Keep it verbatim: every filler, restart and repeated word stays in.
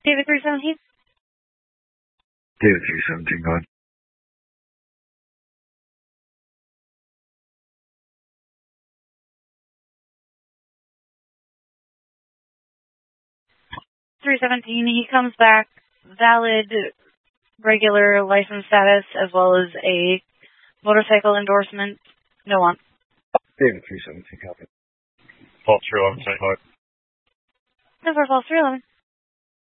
David three seventeen. David three seventeen, go ahead. three seventeen, he comes back, valid regular license status, as well as a motorcycle endorsement. No one. David three seventeen, copy. False three eleven, say hi. Number false three eleven.